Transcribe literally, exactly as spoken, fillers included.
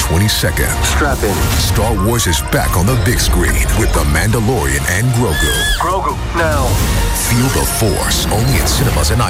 twenty-second. Strap in. Star Wars is back on the big screen with The Mandalorian and Grogu. Grogu, now. Feel the Force, only at cinemas and